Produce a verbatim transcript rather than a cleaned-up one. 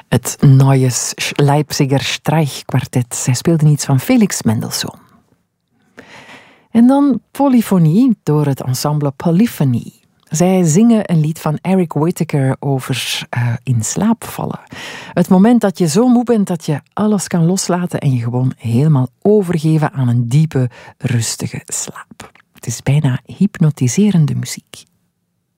Het Neues Leipziger Streichquartet. Zij speelden iets van Felix Mendelssohn. En dan polyfonie door het ensemble Polyphony. Zij zingen een lied van Eric Whitacre over uh, in slaap vallen. Het moment dat je zo moe bent dat je alles kan loslaten en je gewoon helemaal overgeven aan een diepe, rustige slaap. Het is bijna hypnotiserende muziek.